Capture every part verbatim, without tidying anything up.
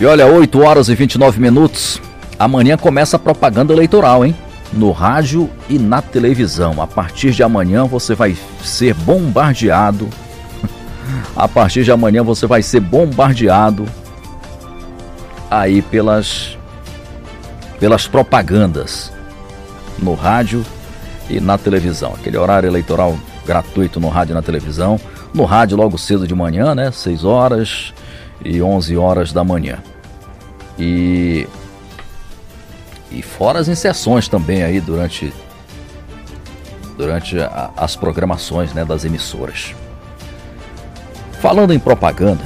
E olha, oito horas e vinte e nove minutos. Amanhã começa a propaganda eleitoral, hein? No rádio e na televisão. A partir de amanhã você vai ser bombardeado. A partir de amanhã você vai ser bombardeado aí pelas, pelas propagandas no rádio e na televisão. Aquele horário eleitoral gratuito no rádio e na televisão. No rádio logo cedo de manhã, né? seis horas e onze horas da manhã. E, e fora as inserções também aí durante, durante a, as programações, né, das emissoras. Falando em propaganda,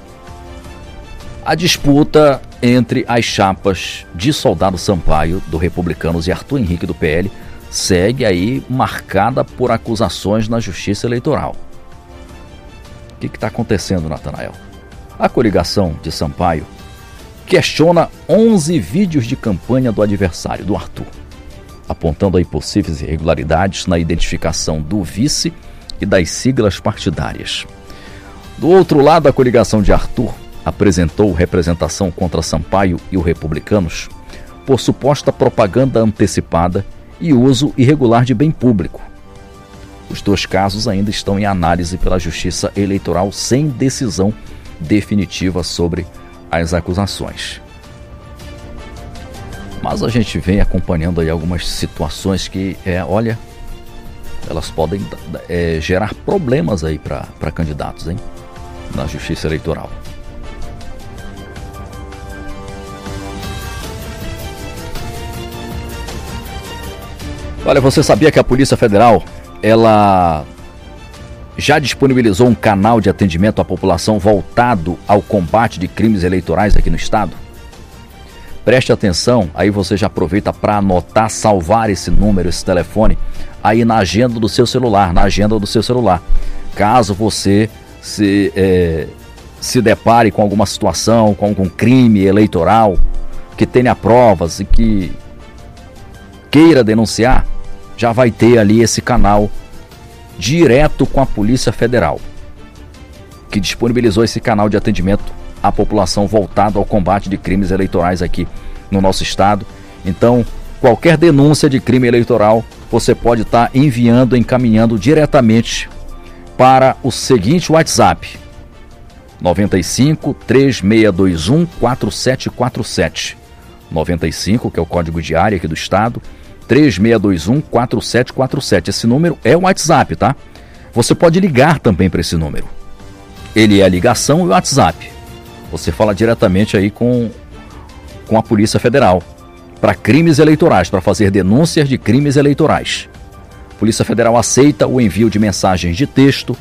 a disputa entre as chapas de Soldado Sampaio, do Republicanos, e Arthur Henrique, do P L, segue aí marcada por acusações na Justiça Eleitoral. O que está acontecendo, Natanael? A coligação de Sampaio questiona onze vídeos de campanha do adversário, do Arthur, apontando aí possíveis irregularidades na identificação do vice e das siglas partidárias. Do outro lado, a coligação de Arthur apresentou representação contra Sampaio e o Republicanos por suposta propaganda antecipada e uso irregular de bem público. Os dois casos ainda estão em análise pela Justiça Eleitoral sem decisão definitiva sobre as acusações. Mas a gente vem acompanhando aí algumas situações que, é, olha, elas podem é, gerar problemas aí para candidatos, hein, na Justiça Eleitoral. Olha, você sabia que a Polícia Federal, ela já disponibilizou um canal de atendimento à população voltado ao combate de crimes eleitorais aqui no estado? Preste atenção, aí você já aproveita para anotar, salvar esse número, esse telefone, aí na agenda do seu celular, na agenda do seu celular. Caso você se, é, se depare com alguma situação, com algum crime eleitoral, que tenha provas e que queira denunciar, já vai ter ali esse canal direto com a Polícia Federal, que disponibilizou esse canal de atendimento à população voltado ao combate de crimes eleitorais aqui no nosso estado. Então, qualquer denúncia de crime eleitoral, você pode estar enviando, encaminhando diretamente para o seguinte WhatsApp: nove cinco, três seis dois um, quatro sete quatro sete. noventa e cinco, que é o código de área aqui do estado, três seis dois um, quatro sete quatro sete. Esse número é o WhatsApp, tá? Você pode ligar também para esse número. Ele é a ligação e o WhatsApp. Você fala diretamente aí com, com a Polícia Federal para crimes eleitorais, para fazer denúncias de crimes eleitorais. A Polícia Federal aceita o envio de mensagens de texto,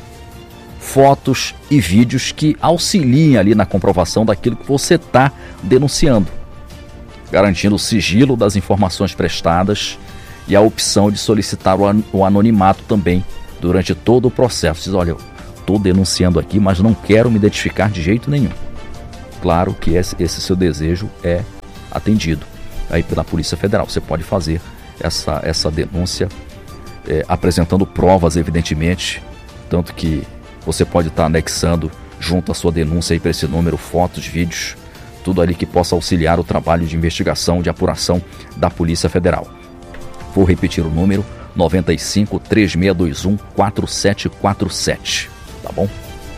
fotos e vídeos que auxiliem ali na comprovação daquilo que você está denunciando, garantindo o sigilo das informações prestadas e a opção de solicitar o anonimato também durante todo o processo. Diz, olha, estou denunciando aqui, mas não quero me identificar de jeito nenhum. Claro que esse, esse seu desejo é atendido aí pela Polícia Federal. Você pode fazer essa, essa denúncia é, apresentando provas, evidentemente, tanto que você pode estar anexando junto à sua denúncia aí para esse número fotos, vídeos, tudo ali que possa auxiliar o trabalho de investigação, de apuração da Polícia Federal. Vou repetir o número: nove cinco, três seis dois um, quatro sete quatro sete, tá bom?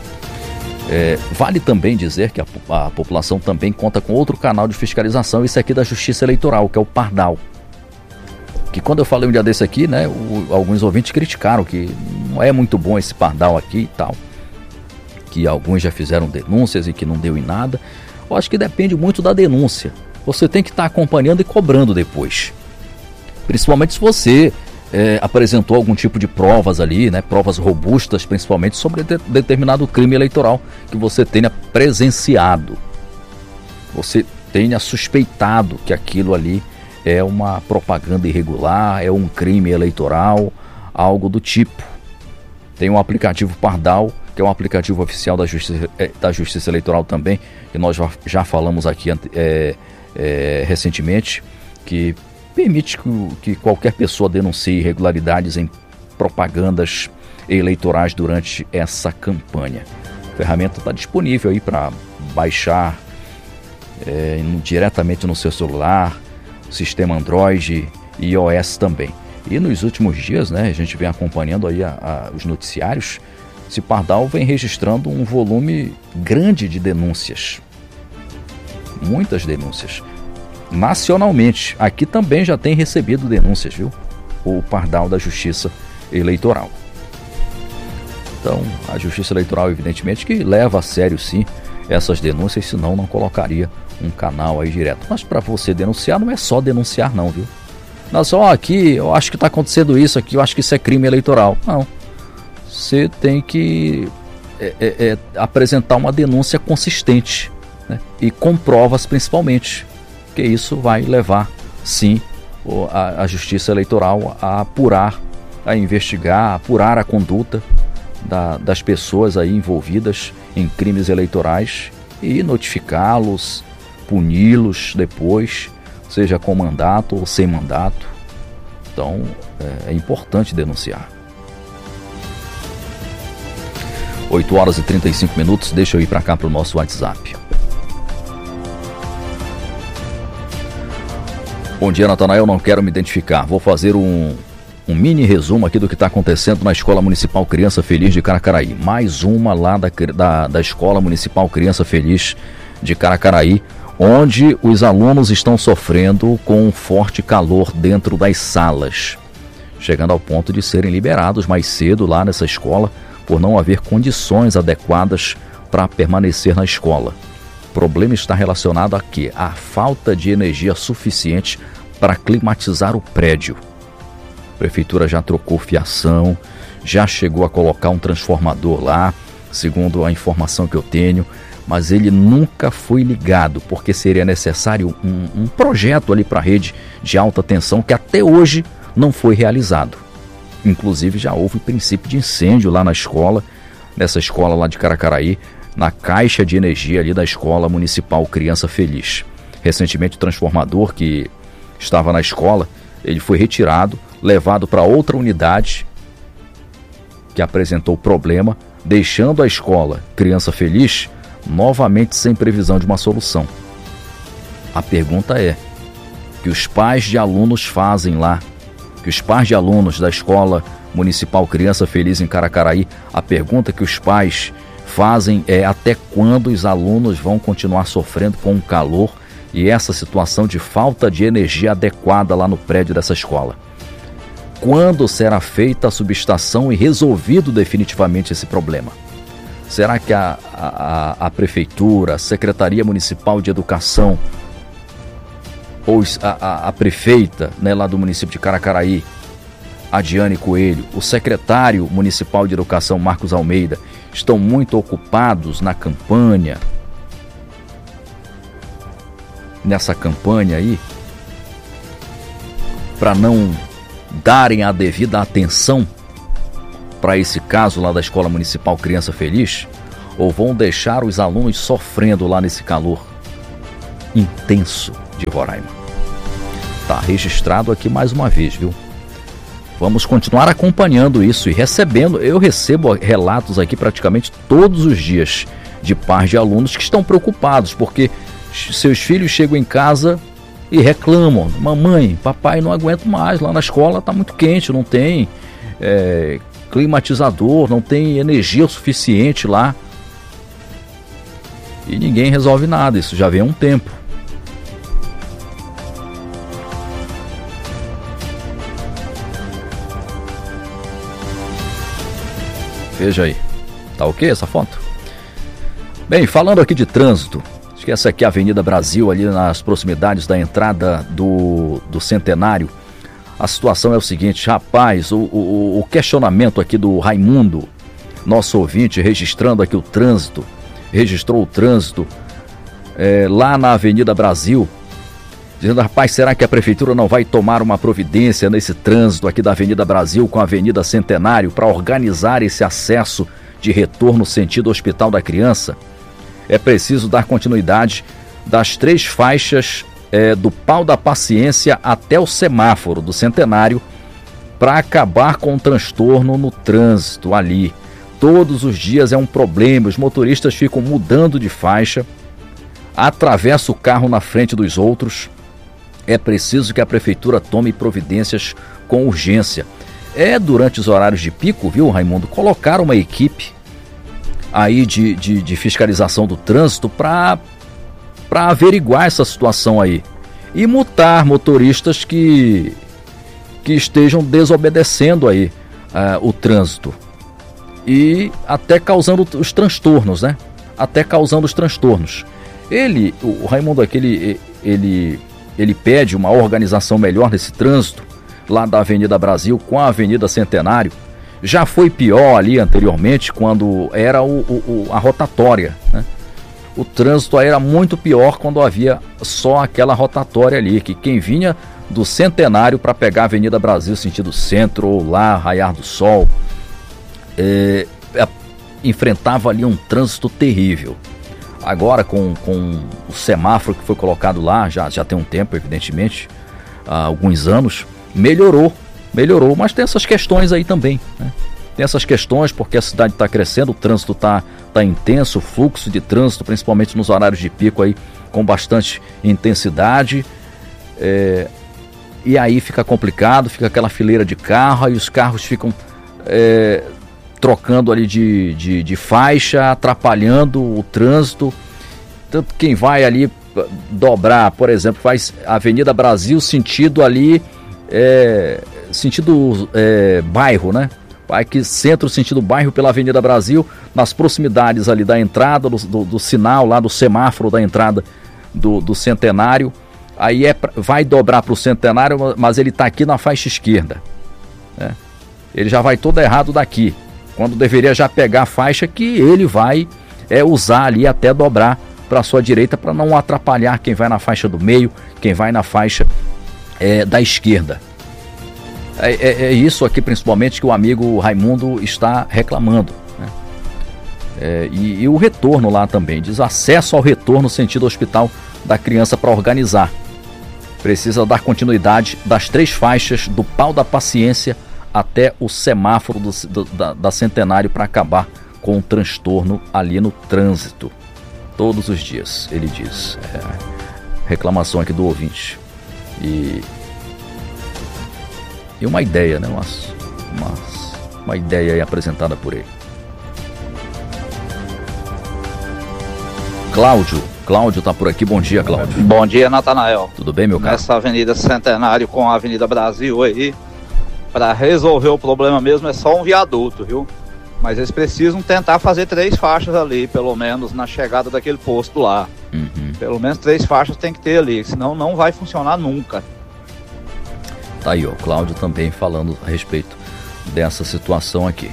É, vale também dizer que a, a população também conta com outro canal de fiscalização, esse aqui da Justiça Eleitoral, que é o Pardal. Que quando eu falei um dia desse aqui, né, o, alguns ouvintes criticaram que não é muito bom esse Pardal aqui e tal, que alguns já fizeram denúncias e que não deu em nada. Eu acho que depende muito da denúncia. Você tem que estar acompanhando e cobrando depois. Principalmente se você é, apresentou algum tipo de provas ali, né, provas robustas, principalmente sobre de, determinado crime eleitoral que você tenha presenciado. Você tenha suspeitado que aquilo ali é uma propaganda irregular, é um crime eleitoral, algo do tipo. Tem um aplicativo Pardal, que é um aplicativo oficial da Justiça, da Justiça Eleitoral também, que nós já falamos aqui é, é, recentemente, que permite que, que qualquer pessoa denuncie irregularidades em propagandas eleitorais durante essa campanha. A ferramenta está disponível aí para baixar é, no, diretamente no seu celular, sistema Android e iOS também. E nos últimos dias, né, a gente vem acompanhando aí a, a, os noticiários, esse Pardal vem registrando um volume grande de denúncias. Muitas denúncias. Nacionalmente, aqui também já tem recebido denúncias, viu? O Pardal da Justiça Eleitoral. Então, a Justiça Eleitoral, evidentemente, que leva a sério, sim, essas denúncias, senão não colocaria um canal aí direto. Mas para você denunciar, não é só denunciar não, viu? Não é só, ó, aqui, eu acho que está acontecendo isso aqui, eu acho que isso é crime eleitoral. Não. Você tem que é, é, é, apresentar uma denúncia consistente, né? E com provas principalmente, porque isso vai levar, sim, a, a Justiça Eleitoral a apurar, a investigar, a apurar a conduta da, das pessoas aí envolvidas em crimes eleitorais e notificá-los, puni-los depois, seja com mandato ou sem mandato. Então é, é importante denunciar. oito horas e trinta e cinco minutos, deixa eu ir para cá para o nosso WhatsApp. Bom dia, Natanael, não quero me identificar, vou fazer um, um mini resumo aqui do que está acontecendo na Escola Municipal Criança Feliz de Caracaraí. Mais uma lá da, da, da Escola Municipal Criança Feliz de Caracaraí, onde os alunos estão sofrendo com um forte calor dentro das salas, chegando ao ponto de serem liberados mais cedo lá nessa escola, por não haver condições adequadas para permanecer na escola. O problema está relacionado a quê? A falta de energia suficiente para climatizar o prédio. A prefeitura já trocou fiação, já chegou a colocar um transformador lá, segundo a informação que eu tenho, mas ele nunca foi ligado, porque seria necessário um, um projeto ali para a rede de alta tensão que até hoje não foi realizado. Inclusive já houve princípio de incêndio lá na escola, nessa escola lá de Caracaraí, na caixa de energia ali da Escola Municipal Criança Feliz. Recentemente o transformador que estava na escola, ele foi retirado, levado para outra unidade que apresentou problema, deixando a escola Criança Feliz novamente sem previsão de uma solução. A pergunta é, que os pais de alunos fazem lá, que os pais de alunos da Escola Municipal Criança Feliz em Caracaraí, a pergunta que os pais fazem é até quando os alunos vão continuar sofrendo com o calor e essa situação de falta de energia adequada lá no prédio dessa escola. Quando será feita a subestação e resolvido definitivamente esse problema? Será que a, a, a Prefeitura, a Secretaria Municipal de Educação, ou a, a, a prefeita, né, lá do município de Caracaraí, a Diane Coelho, o secretário municipal de educação, Marcos Almeida, estão muito ocupados na campanha, nessa campanha aí, para não darem a devida atenção para esse caso lá da Escola Municipal Criança Feliz, ou vão deixar os alunos sofrendo lá nesse calor intenso de Roraima? Tá registrado aqui mais uma vez, viu? Vamos continuar acompanhando isso e recebendo, eu recebo relatos aqui praticamente todos os dias de pais de alunos que estão preocupados porque seus filhos chegam em casa e reclamam: mamãe, papai, não aguento mais, lá na escola está muito quente, não tem é, climatizador, não tem energia suficiente lá. E ninguém resolve nada, isso já vem há um tempo. Veja aí, tá ok essa foto? Bem, falando aqui de trânsito, acho que essa aqui é a Avenida Brasil, ali nas proximidades da entrada do, do Centenário. A situação é o seguinte, rapaz, o, o, o questionamento aqui do Raimundo, nosso ouvinte, registrando aqui o trânsito, registrou o trânsito é, lá na Avenida Brasil, dizendo: rapaz, será que a Prefeitura não vai tomar uma providência nesse trânsito aqui da Avenida Brasil com a Avenida Centenário para organizar esse acesso de retorno sentido Hospital da Criança? É preciso dar continuidade das três faixas é, do Pau da Paciência até o semáforo do Centenário para acabar com o transtorno no trânsito ali. Todos os dias é um problema, os motoristas ficam mudando de faixa. atravessa o carro na frente dos outros. É preciso que a prefeitura tome providências com urgência. É durante os horários de pico, viu, Raimundo, colocar uma equipe aí de, de, de fiscalização do trânsito para para averiguar essa situação aí e multar motoristas que, que estejam desobedecendo aí uh, o trânsito e até causando os transtornos, né? Até causando os transtornos. Ele, o Raimundo aqui, ele, ele, ele pede uma organização melhor nesse trânsito lá da Avenida Brasil com a Avenida Centenário. Já foi pior ali anteriormente, quando era o, o, a rotatória, né? O trânsito era muito pior quando havia só aquela rotatória ali, que quem vinha do Centenário para pegar a Avenida Brasil sentido centro ou lá, Raiar do Sol, é, é, enfrentava ali um trânsito terrível. Agora com, com o semáforo que foi colocado lá, já, já tem um tempo, evidentemente, há alguns anos, melhorou, melhorou, mas tem essas questões aí também, né? Tem essas questões porque a cidade está crescendo, o trânsito está tá intenso, o fluxo de trânsito, principalmente nos horários de pico aí, com bastante intensidade, é, e aí fica complicado, fica aquela fileira de carro, aí os carros ficam é, trocando ali de, de, de faixa, atrapalhando o trânsito. Tanto quem vai ali dobrar, por exemplo, faz Avenida Brasil sentido ali, é, sentido é, bairro, né? Vai que centro sentido bairro pela Avenida Brasil, nas proximidades ali da entrada, do, do, do sinal lá do semáforo da entrada do, do Centenário. Aí é, vai dobrar para o Centenário, mas ele está aqui na faixa esquerda, né? Ele já vai todo errado daqui, quando deveria já pegar a faixa que ele vai é, usar ali até dobrar para a sua direita, para não atrapalhar quem vai na faixa do meio, quem vai na faixa é, da esquerda. É, é, é isso aqui principalmente que o amigo Raimundo está reclamando, né? É, e, e o retorno lá também, diz acesso ao retorno sentido hospital da criança para organizar. Precisa dar continuidade das três faixas do Pau da Paciência até o semáforo do, do, da, da Centenário para acabar com o transtorno ali no trânsito. Todos os dias, ele diz. É, reclamação aqui do ouvinte. E... E uma ideia, né? Uma, uma, uma ideia aí apresentada por ele. Cláudio, Cláudio tá por aqui. Bom dia, Cláudio. Bom dia, Natanael. Tudo bem, meu caro? Nessa Avenida Centenário com a Avenida Brasil aí, para resolver o problema mesmo é só um viaduto, viu? Mas eles precisam tentar fazer três faixas ali, pelo menos, na chegada daquele posto lá. Uhum. Pelo menos três faixas tem que ter ali, senão não vai funcionar nunca. Tá aí, ó, o Cláudio também falando a respeito dessa situação aqui.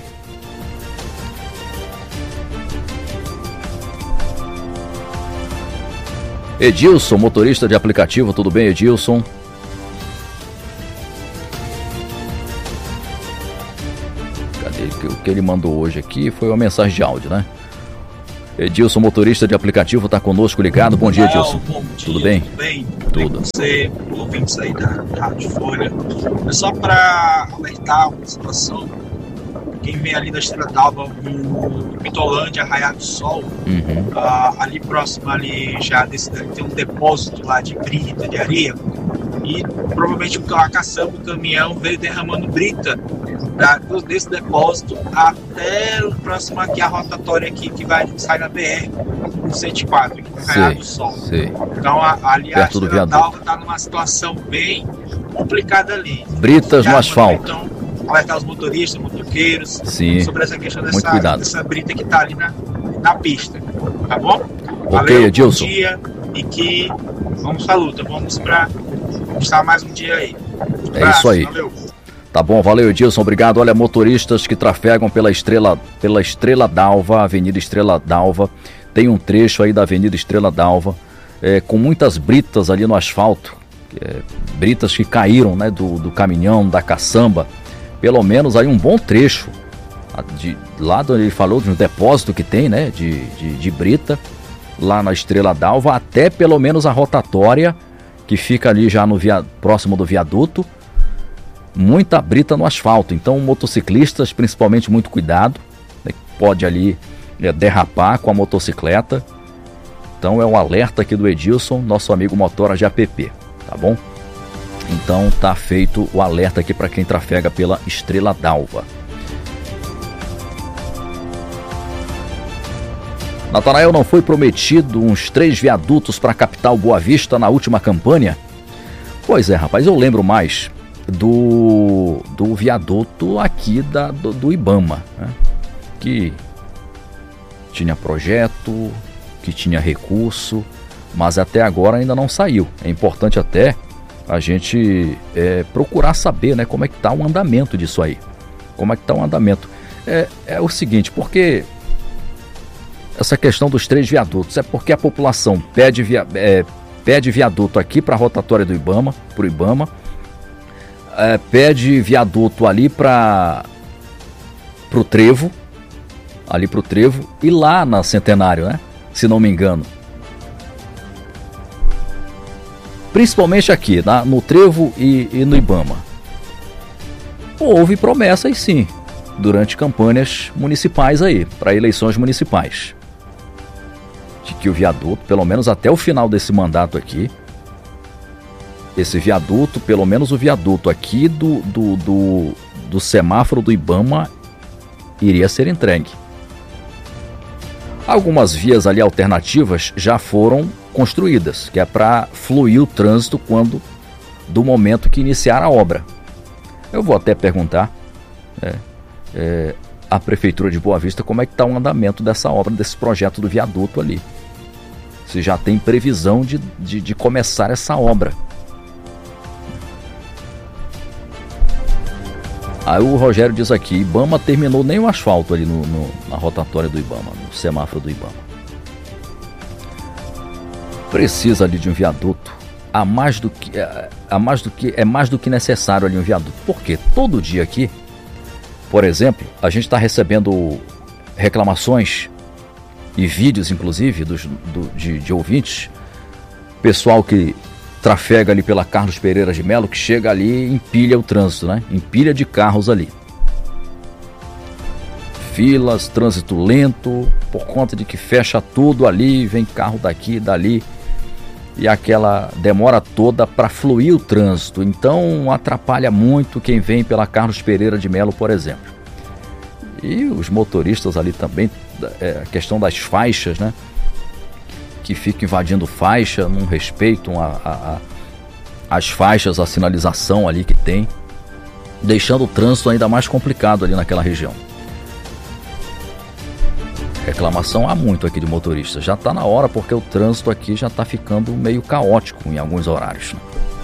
Edilson, motorista de aplicativo, tudo bem, Edilson? Cadê? O que ele mandou hoje aqui foi uma mensagem de áudio, né? Edilson, motorista de aplicativo, está conosco ligado. Bom dia, Edilson. Bom dia, tudo bem? Tudo bem? Tudo. Bem você, ouvintes aí da, da Rádio Folha. É só para alertar uma situação. Quem vem ali da Estrela d'Alva, no Pitolândia, Raiar do Sol, uhum. ah, ali próximo ali já desse, tem um depósito lá de brita, de areia, e provavelmente a caçamba, o caminhão veio derramando brita da, desse depósito até o próximo aqui, a rotatória aqui que vai sair na B R cento e quatro, aqui no Raiar do Sol. Sim. Então a, ali a Estrela d'Alva está numa situação bem complicada ali. Britas no asfalto. Então, alertar os motoristas, motoqueiros, sim, sobre essa questão dessa, dessa brita que está ali na, na pista, tá bom? Ok, valeu, Edilson. Bom dia e que vamos pra luta, vamos para estar mais um dia aí. Um é abraço, isso aí. Valeu. Tá bom, valeu, Edilson, obrigado. Olha, motoristas que trafegam pela Estrela, pela Estrela d'Alva, Avenida Estrela d'Alva, tem um trecho aí da Avenida Estrela d'Alva, é, com muitas britas ali no asfalto, é, britas que caíram, né, do, do caminhão, da caçamba. Pelo menos aí um bom trecho, de, lá onde ele falou de um depósito que tem, né, de, de, de brita, lá na Estrela d'Alva, até pelo menos a rotatória, que fica ali já no via, próximo do viaduto, muita brita no asfalto. Então motociclistas, principalmente, muito cuidado, né, pode ali é, derrapar com a motocicleta, Então é um alerta aqui do Edilson, nosso amigo motora de app, tá bom? Então tá feito o alerta aqui para quem trafega pela Estrela d'Alva. Natanael, não foi prometido uns três viadutos para a capital Boa Vista na última campanha? Pois é, rapaz, eu lembro mais do, do viaduto aqui da, do, do Ibama, né? Que tinha projeto, que tinha recurso, mas até agora ainda não saiu. É importante até a gente é, procurar saber, né, como é que está o andamento disso aí. Como é que está o andamento. É, é o seguinte, porque essa questão dos três viadutos é porque a população pede, via, é, pede viaduto aqui para a rotatória do Ibama, para o Ibama, é, pede viaduto ali para o Trevo, ali para o Trevo, e lá na Centenário, né? Se não me engano. Principalmente aqui, na, no Trevo e, e no Ibama. Houve promessas, sim, durante campanhas municipais aí, para eleições municipais, de que o viaduto, pelo menos até o final desse mandato aqui, esse viaduto, pelo menos o viaduto aqui do, do, do, do semáforo do Ibama, iria ser entregue. Algumas vias ali alternativas já foram construídas, que é para fluir o trânsito quando do momento que iniciar a obra. Eu vou até perguntar é, é, à Prefeitura de Boa Vista como é que está o andamento dessa obra, desse projeto do viaduto ali. Se já tem previsão de, de, de começar essa obra. Aí o Rogério diz aqui, Ibama terminou nem o asfalto ali no, no, na rotatória do Ibama, no semáforo do Ibama. Precisa ali de um viaduto, a mais do que, a mais do que, é mais do que necessário ali um viaduto. Porque todo dia aqui, por exemplo, a gente está recebendo reclamações e vídeos, inclusive, dos, do, de, de ouvintes, pessoal que trafega ali pela Carlos Pereira de Melo, que chega ali e empilha o trânsito, né? Empilha de carros ali. Filas, trânsito lento, por conta de que fecha tudo ali, vem carro daqui e dali, e aquela demora toda para fluir o trânsito. Então atrapalha muito quem vem pela Carlos Pereira de Melo, por exemplo. E os motoristas ali também, é, a questão das faixas, né? Que fica invadindo faixa, não respeitam a, a, a, as faixas, a sinalização ali que tem, deixando o trânsito ainda mais complicado ali naquela região. Reclamação há muito aqui de motoristas. Já está na hora, porque o trânsito aqui já está ficando meio caótico em alguns horários, né?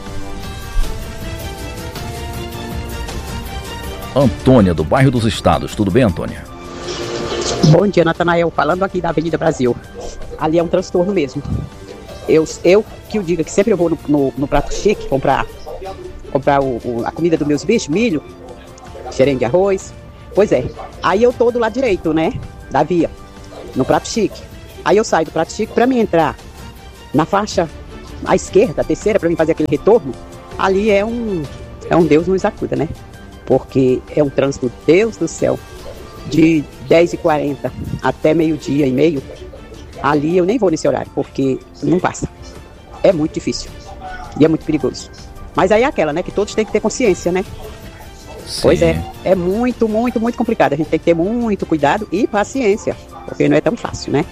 Antônia, do bairro dos Estados. Tudo bem, Antônia? Bom dia, Natanael. Falando aqui da Avenida Brasil. Ali é um transtorno mesmo. Eu, eu que eu diga que sempre eu vou no, no, no Prato Chique comprar, comprar o, o, a comida dos meus bichos, milho, xerém de arroz. Pois é. Aí eu tô do lado direito, né? Da via, no Prato Chique. Aí eu saio do Prato Chique para mim entrar na faixa à esquerda, a terceira, para mim fazer aquele retorno. Ali é um, é um Deus nos acuda, né? Porque é um trânsito, Deus do céu, de dez e quarenta até meio-dia e meio. Ali eu nem vou nesse horário, porque não passa. É muito difícil. E é muito perigoso. Mas aí é aquela, né? Que todos têm que ter consciência, né? Sim. Pois é. É muito, muito, muito complicado. A gente tem que ter muito cuidado e paciência. Porque não é tão fácil, né?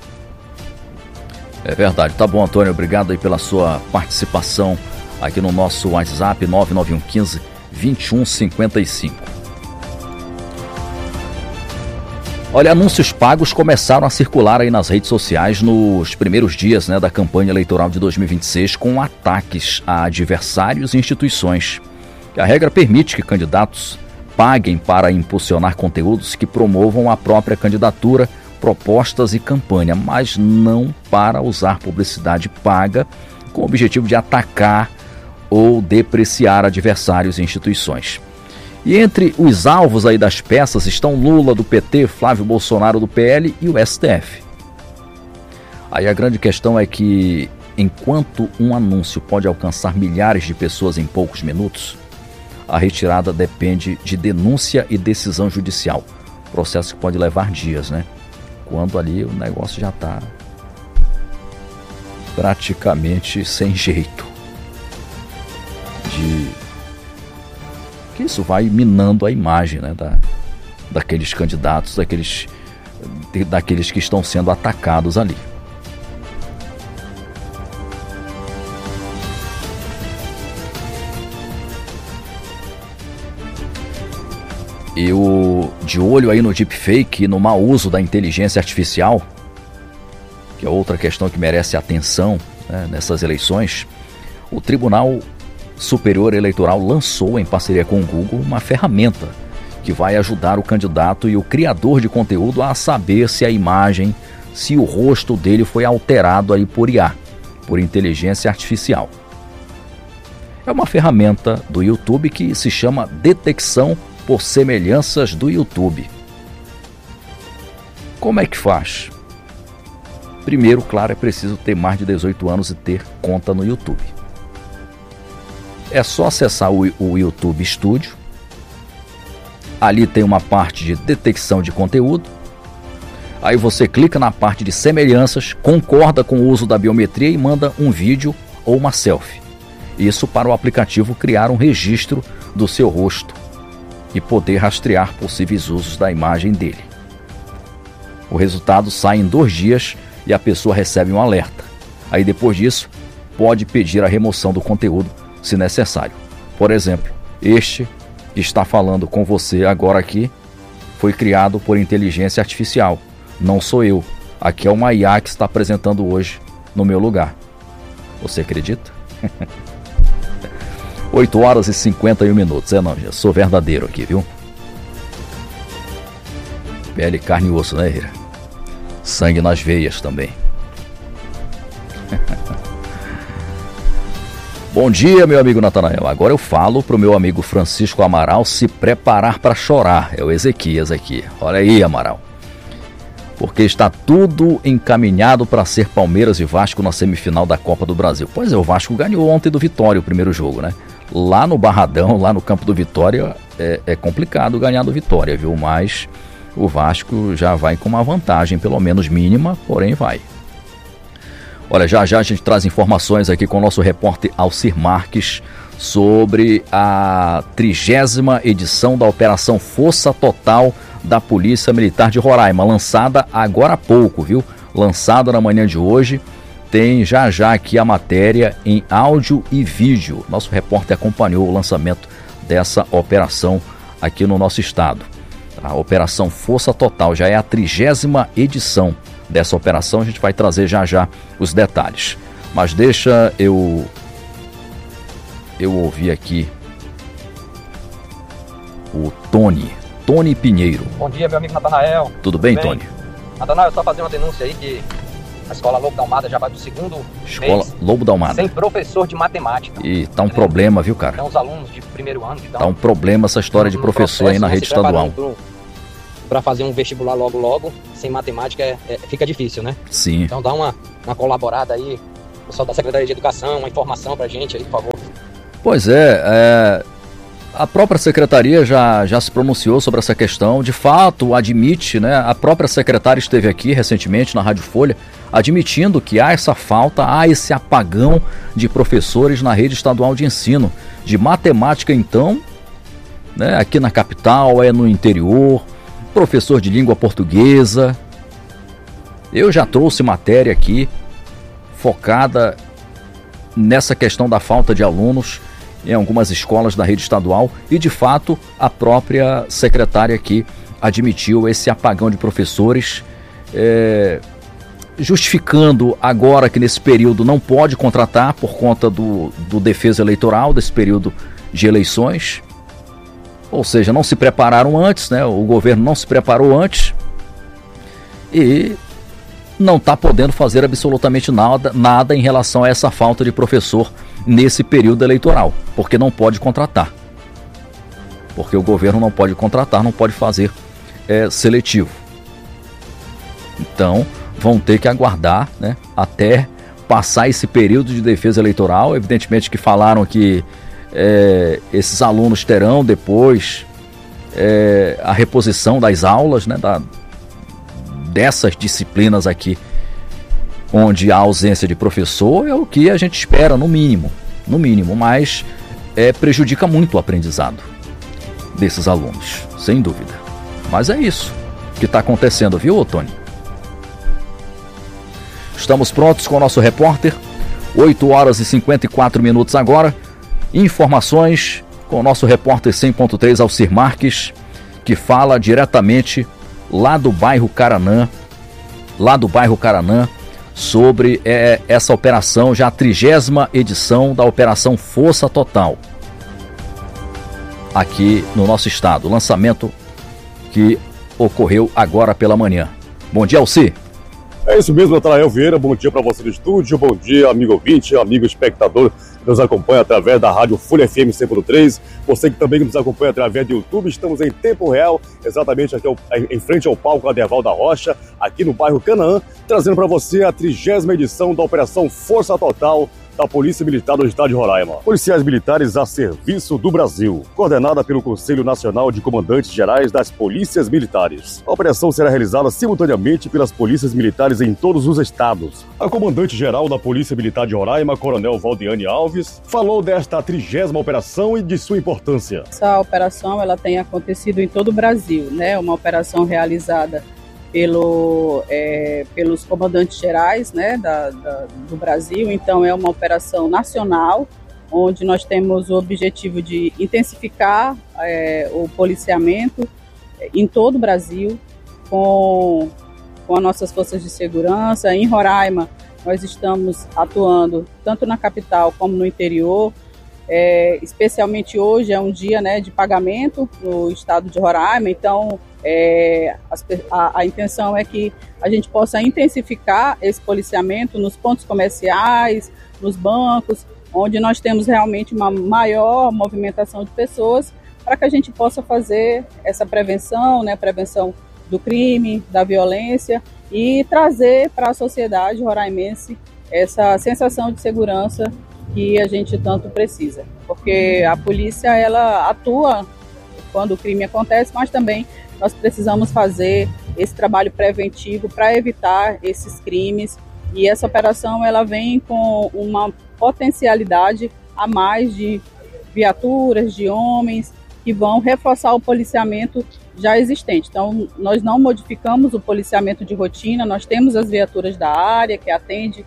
É verdade. Tá bom, Antônio. Obrigado aí pela sua participação aqui no nosso WhatsApp nove nove um um cinco, dois um cinco cinco. Olha, anúncios pagos começaram a circular aí nas redes sociais nos primeiros dias, né, da campanha eleitoral de dois mil e vinte e seis, com ataques a adversários e instituições. A regra permite que candidatos paguem para impulsionar conteúdos que promovam a própria candidatura, propostas e campanha, mas não para usar publicidade paga com o objetivo de atacar ou depreciar adversários e instituições. E entre os alvos aí das peças estão Lula do P T, Flávio Bolsonaro do P L e o S T F. Aí a grande questão é que, enquanto um anúncio pode alcançar milhares de pessoas em poucos minutos, a retirada depende de denúncia e decisão judicial. Processo que pode levar dias, né? Quando ali o negócio já está praticamente sem jeito. De que isso vai minando a imagem, né, da, daqueles candidatos, daqueles, de, daqueles que estão sendo atacados ali. Eu, de olho aí no deepfake e no mau uso da inteligência artificial, que é outra questão que merece atenção, né, nessas eleições, o Tribunal Superior Eleitoral lançou, em parceria com o Google, uma ferramenta que vai ajudar o candidato e o criador de conteúdo a saber se a imagem, se o rosto dele foi alterado aí por I A, por inteligência artificial. É uma ferramenta do YouTube que se chama Detecção por Semelhanças do YouTube. Como é que faz? Primeiro, claro, é preciso ter mais de dezoito anos e ter conta no YouTube. É só acessar o, o YouTube Studio. Ali tem uma parte de detecção de conteúdo. Aí você clica na parte de semelhanças, concorda com o uso da biometria e manda um vídeo ou uma selfie. Isso para o aplicativo criar um registro do seu rosto e poder rastrear possíveis usos da imagem dele. O resultado sai em dois dias e a pessoa recebe um alerta. Aí depois disso, pode pedir a remoção do conteúdo se necessário. Por exemplo, este que está falando com você agora aqui foi criado por inteligência artificial. Não sou eu. Aqui é uma I A que está apresentando hoje no meu lugar. Você acredita? oito horas e cinquenta e um minutos. É não, já sou verdadeiro aqui, viu? Pele, carne e osso, né, Ira? Sangue nas veias também. Bom dia, meu amigo Natanael. Agora eu falo pro meu amigo Francisco Amaral se preparar para chorar. É o Ezequias aqui. Olha aí, Amaral. Porque está tudo encaminhado para ser Palmeiras e Vasco na semifinal da Copa do Brasil. Pois é, o Vasco ganhou ontem do Vitória o primeiro jogo, né? Lá no Barradão, lá no campo do Vitória, é, é complicado ganhar do Vitória, viu? Mas o Vasco já vai com uma vantagem, pelo menos mínima, porém vai. Olha, já já a gente traz informações aqui com o nosso repórter Alcir Marques sobre a trigésima edição da Operação Força Total da Polícia Militar de Roraima, lançada agora há pouco, viu? Lançada na manhã de hoje. Tem já já aqui a matéria em áudio e vídeo. Nosso repórter acompanhou o lançamento dessa operação aqui no nosso estado. A Operação Força Total já é a trigésima edição dessa operação. A gente vai trazer já já os detalhes. Mas deixa eu eu ouvir aqui o Tony, Tony Pinheiro. Bom dia, meu amigo Natanael. Tudo, Tudo bem, bem, Tony? Natanael, só fazer uma denúncia aí que a Escola Lobo da Almada já vai pro segundo Escola mês Lobo da Almada. sem professor de matemática. E tá um entendeu? problema, viu, cara? Então os alunos de primeiro ano... Então, tá um problema essa história de professor aí na rede estadual. Para fazer um vestibular logo logo, sem matemática, é, é, fica difícil, né? Sim. Então dá uma, uma colaborada aí, pessoal da Secretaria de Educação, uma informação pra gente aí, por favor. Pois é, é a própria secretaria já, já se pronunciou sobre essa questão, de fato admite, né? A própria secretária esteve aqui recentemente na Rádio Folha, admitindo que há essa falta, há esse apagão de professores na rede estadual de ensino. De matemática, então, né? Aqui na capital, é no interior, professor de língua portuguesa. Eu já trouxe matéria aqui focada nessa questão da falta de alunos em algumas escolas da rede estadual e, de fato, a própria secretária aqui admitiu esse apagão de professores, é, justificando agora que nesse período não pode contratar por conta do, do defesa eleitoral, desse período de eleições. Ou seja, não se prepararam antes, né? O governo não se preparou antes e não está podendo fazer absolutamente nada, nada em relação a essa falta de professor nesse período eleitoral, porque não pode contratar. Porque o governo não pode contratar, não pode fazer é, seletivo. Então, vão ter que aguardar, né, até passar esse período de defesa eleitoral. Evidentemente que falaram que É, esses alunos terão depois é, a reposição das aulas, né, da, dessas disciplinas aqui onde a ausência de professor é o que a gente espera, no mínimo, no mínimo, mas é, prejudica muito o aprendizado desses alunos, sem dúvida. Mas é isso que está acontecendo, viu, Tony? Estamos prontos com o nosso repórter, oito horas e cinquenta e quatro minutos agora. Informações com o nosso repórter cem ponto três, Alcir Marques, que fala diretamente lá do bairro Caranã, lá do bairro Caranã, sobre é, essa operação, já a trigésima edição da Operação Força Total, aqui no nosso estado. Lançamento que ocorreu agora pela manhã. Bom dia, Alcir. É isso mesmo, Natanael Vieira. Bom dia para você no estúdio, bom dia, amigo ouvinte, amigo espectador que nos acompanha através da rádio Folha F M cem ponto três. Você que também nos acompanha através do YouTube. Estamos em tempo real, exatamente aqui ao, em frente ao palco Adeval da Rocha, aqui no bairro Canaã, trazendo para você a trigésima edição da Operação Força Total da Polícia Militar do Estado de Roraima. Policiais militares a serviço do Brasil, coordenada pelo Conselho Nacional de Comandantes Gerais das Polícias Militares. A operação será realizada simultaneamente pelas polícias militares em todos os estados. A comandante-geral da Polícia Militar de Roraima, Coronel Valdiane Alves, falou desta trigésima operação e de sua importância. Essa operação ela tem acontecido em todo o Brasil, né? Uma operação realizada Pelo, é, pelos comandantes gerais, né, da, da, do Brasil. Então é uma operação nacional, onde nós temos o objetivo de intensificar é, o policiamento em todo o Brasil, com, com as nossas forças de segurança. Em Roraima, nós estamos atuando tanto na capital como no interior. É, especialmente hoje é um dia, né, de pagamento no estado de Roraima, então é, a, a intenção é que a gente possa intensificar esse policiamento nos pontos comerciais, nos bancos, onde nós temos realmente uma maior movimentação de pessoas, para que a gente possa fazer essa prevenção, né, prevenção do crime, da violência, e trazer para a sociedade roraimense essa sensação de segurança que a gente tanto precisa, porque a polícia ela atua quando o crime acontece, mas também nós precisamos fazer esse trabalho preventivo para evitar esses crimes, e essa operação ela vem com uma potencialidade a mais de viaturas, de homens que vão reforçar o policiamento já existente. Então nós não modificamos o policiamento de rotina, nós temos as viaturas da área que atende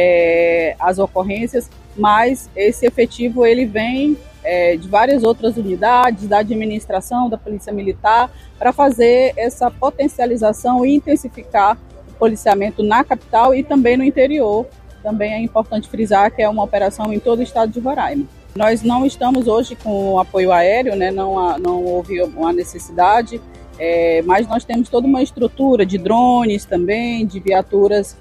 é, as ocorrências, mas esse efetivo ele vem é, de várias outras unidades da administração, da Polícia Militar, para fazer essa potencialização e intensificar o policiamento na capital e também no interior. Também é importante frisar que é uma operação em todo o estado de Roraima. Nós não estamos hoje com apoio aéreo, né? não, há, não houve uma necessidade, é, mas nós temos toda uma estrutura de drones também, de viaturas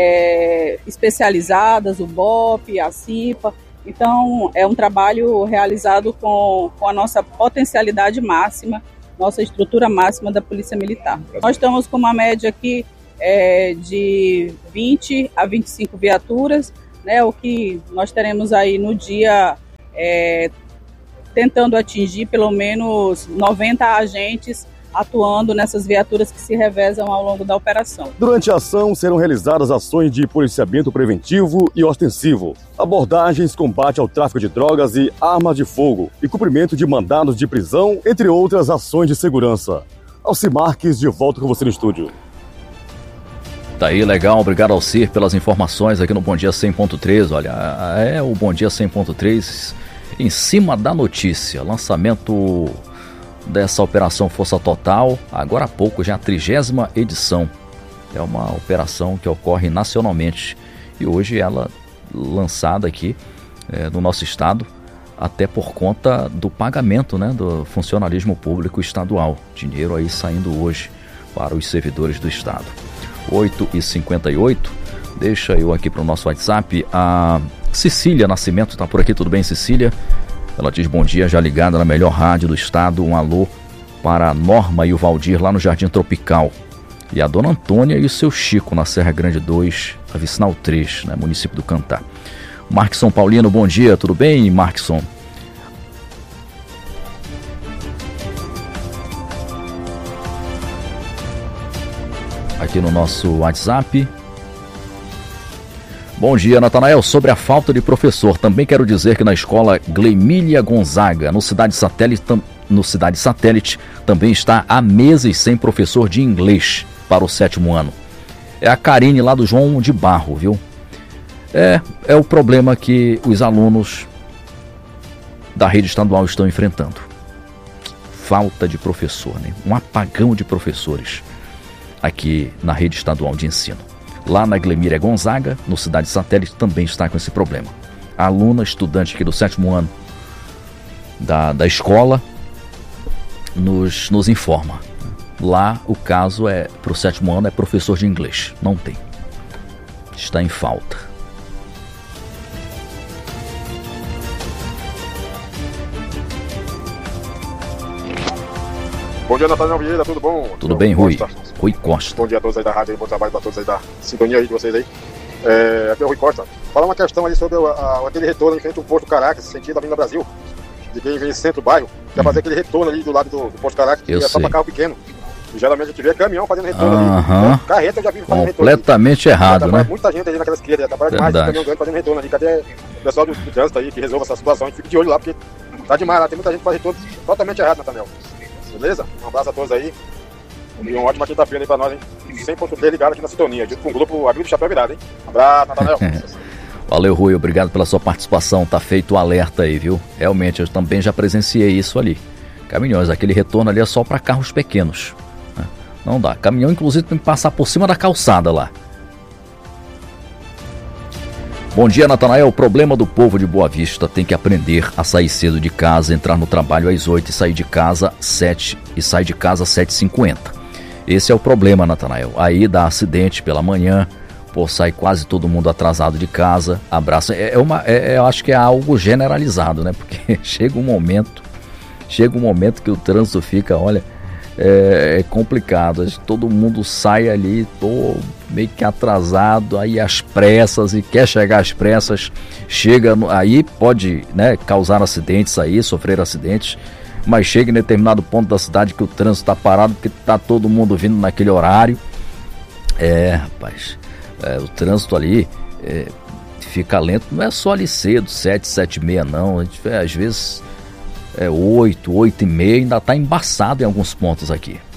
É, especializadas, o B O P, a CIPA. Então é um trabalho realizado com, com a nossa potencialidade máxima, nossa estrutura máxima da Polícia Militar. Nós estamos com uma média aqui é, de vinte a vinte e cinco viaturas, né, o que nós teremos aí no dia é, tentando atingir pelo menos noventa agentes atuando nessas viaturas que se revezam ao longo da operação. Durante a ação serão realizadas ações de policiamento preventivo e ostensivo, abordagens, combate ao tráfico de drogas e armas de fogo e cumprimento de mandados de prisão, entre outras ações de segurança. Alcir Marques, de volta com você no estúdio. Tá aí, legal, obrigado Alcir pelas informações aqui no Bom Dia cem ponto três. Olha, é o Bom Dia cem ponto três em cima da notícia, lançamento dessa Operação Força Total, agora há pouco, já a trigésima edição. É uma operação que ocorre nacionalmente e hoje ela lançada aqui é, no nosso estado, até por conta do pagamento, né, do funcionalismo público estadual. Dinheiro aí saindo hoje para os servidores do estado. oito e cinquenta e oito, deixa eu aqui para o nosso WhatsApp. A Cecília Nascimento está por aqui, tudo bem, Cecília? Ela diz bom dia, já ligada na melhor rádio do estado, um alô para a Norma e o Valdir lá no Jardim Tropical. E a dona Antônia e o seu Chico na Serra Grande dois, a Vicinal três, né, município do Cantá. Marquson Paulino, bom dia, tudo bem, Marquson? Aqui no nosso WhatsApp. Bom dia, Natanael. Sobre a falta de professor, também quero dizer que na escola Glemília Gonzaga, no Cidade Satélite, no Cidade Satélite, também está há meses sem professor de inglês para o sétimo ano. É a Karine lá do João de Barro, viu? É, é o problema que os alunos da rede estadual estão enfrentando. Falta de professor, né? Um apagão de professores aqui na rede estadual de ensino. Lá na Glemília Gonzaga, no Cidade Satélite, também está com esse problema. A aluna, estudante aqui do sétimo ano da, da escola, nos, nos informa. Lá o caso é, para o sétimo ano, é professor de inglês. Não tem. Está em falta. Bom dia, Natanael Vieira, tudo bom? Tudo bem, Rui? Costa. Rui Costa. Bom dia a todos aí da rádio, bom trabalho para todos aí da sintonia aí de vocês aí. É, aqui é o Rui Costa. Fala uma questão aí sobre a, a, aquele retorno em frente ao Posto Caracas, sentido da Avenida Brasil, de quem vem centro-bairro, quer hum. fazer aquele retorno ali do lado do, do Posto Caracas, que eu é sei. só para carro pequeno. E geralmente a gente vê caminhão fazendo retorno uh-huh. ali. Então, carreta eu já vi fazendo retorno. Completamente errado, né? Muita gente ali naquela esquerda, atrapalha demais, tem caminhão grande fazendo retorno ali. Cadê o pessoal do, do trânsito aí que resolva essa situação? A gente fica de olho lá, porque tá demais lá, tem muita gente que faz retorno totalmente errado, Natanael. Beleza? Um abraço a todos aí. E uma ótima quinta-feira aí pra nós, hein? cem ponto três ligado aqui na sintonia, junto com o grupo Amigo do Chapéu Virado, hein? Um abraço, Natanael. Valeu, Rui. Obrigado pela sua participação. Tá feito o alerta aí, viu? Realmente, eu também já presenciei isso ali. Caminhões, aquele retorno ali é só para carros pequenos. Né? Não dá. Caminhão, inclusive, tem que passar por cima da calçada lá. Bom dia, Natanael. O problema do povo de Boa Vista tem que aprender a sair cedo de casa, entrar no trabalho às oito e sair de casa às sete e sair de casa às sete e cinquenta. Esse é o problema, Natanael. Aí dá acidente pela manhã, pô, sai quase todo mundo atrasado de casa, abraça. É, é uma, é, eu acho que é algo generalizado, né? Porque chega um momento, chega um momento que o trânsito fica, olha, é, é complicado. Todo mundo sai ali, pô, meio que atrasado, aí às pressas, e quer chegar às pressas, chega, no, aí pode, né, causar acidentes aí, sofrer acidentes, mas chega em determinado ponto da cidade que o trânsito está parado, porque está todo mundo vindo naquele horário. É, rapaz, é, o trânsito ali é, fica lento, não é só ali cedo, sete, sete e meia não, a gente, é, às vezes é oito, oito e meia, ainda está embaçado em alguns pontos aqui.